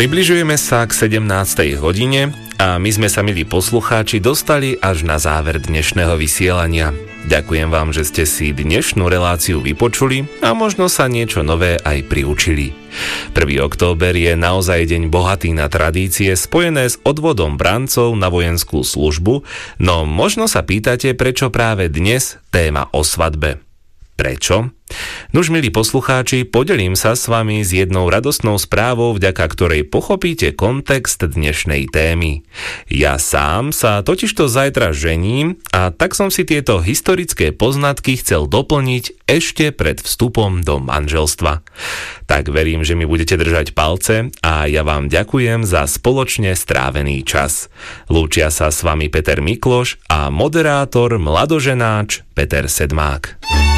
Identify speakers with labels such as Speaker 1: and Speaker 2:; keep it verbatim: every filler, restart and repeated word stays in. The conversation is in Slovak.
Speaker 1: Približujeme sa k sedemnástej hodine a my sme sa, milí poslucháči, dostali až na záver dnešného vysielania. Ďakujem vám, že ste si dnešnú reláciu vypočuli a možno sa niečo nové aj priučili. prvého október je naozaj deň bohatý na tradície spojené s odvodom brancov na vojenskú službu, no možno sa pýtate, prečo práve dnes téma o svadbe. Prečo? Nuž, milí poslucháči, podelím sa s vami s jednou radostnou správou, vďaka ktorej pochopíte kontext dnešnej témy. Ja sám sa totižto zajtra žením a tak som si tieto historické poznatky chcel doplniť ešte pred vstupom do manželstva. Tak verím, že mi budete držať palce a ja vám ďakujem za spoločne strávený čas. Lúčia sa s vami Peter Mikloš a moderátor mladoženáč Peter Sedmák.